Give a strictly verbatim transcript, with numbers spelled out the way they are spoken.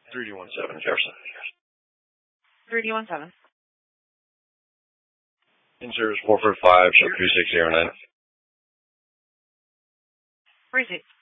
three D one seven, Jefferson. three D one seven. In service four four five, show three six zero nine. three six